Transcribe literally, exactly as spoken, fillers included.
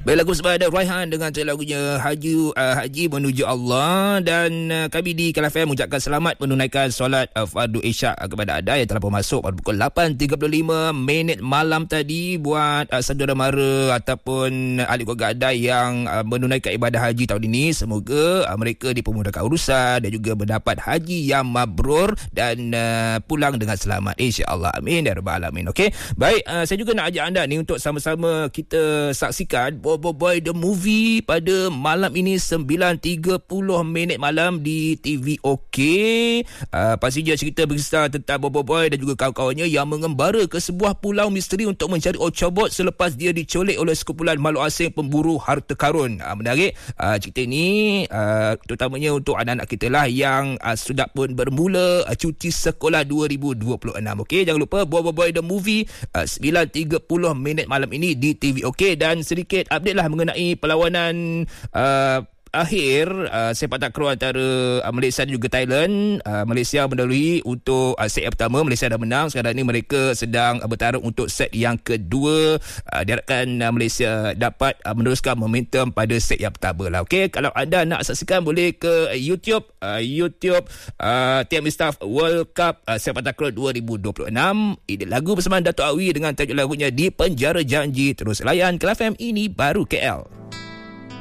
Baik, lagu sebab ada Raihan dengan lagunya Haji uh, Haji Menuju Allah. Dan uh, kami di Kala F M mengucapkan selamat menunaikan solat uh, fardu isyak uh, kepada anda yang telah pun masuk pada pukul lapan tiga puluh lima minit malam tadi. Buat uh, saudara mara ataupun uh, ahli keluarga anda yang uh, menunaikan ibadah haji tahun ini, semoga uh, mereka dipermudahkan urusan dan juga mendapat haji yang mabrur dan uh, pulang dengan selamat, insya-Allah. Amin ya rabbal alamin. Okey. Baik, uh, saya juga nak ajak anda ni untuk sama-sama kita saksikan Bobo Boy The Movie pada malam ini sembilan tiga puluh minit malam di T V OK. Uh, pastinya cerita berkisah tentang Bobo Boy dan juga kawan-kawannya yang mengembara ke sebuah pulau misteri untuk mencari Ocobot selepas dia diculik oleh sekumpulan makhluk asing pemburu harta karun. Uh, menarik. Uh, cerita ini uh, terutamanya untuk anak-anak kita lah yang uh, sudah pun bermula uh, cuti sekolah dua ribu dua puluh enam. Okey, jangan lupa Bobo Boy The Movie uh, sembilan tiga puluh minit malam ini di T V OK. Dan sedikit update lah mengenai perlawanan uh, akhir uh, sepak takraw antara uh, Malaysia dan juga Thailand. uh, Malaysia melalui untuk uh, set yang pertama. Malaysia dah menang. Sekarang ni mereka sedang uh, bertarung untuk set yang kedua. uh, Diharapkan uh, Malaysia dapat uh, meneruskan momentum pada set yang pertama lah. Okay, kalau anda nak saksikan boleh ke YouTube uh, YouTube uh, T M Staff World Cup uh, sepak takraw dua ribu dua puluh enam. Ini lagu bersama Dato' Awi dengan tajuk lagunya Di Penjara Janji. Terus layan Kala F M, ini baru K L.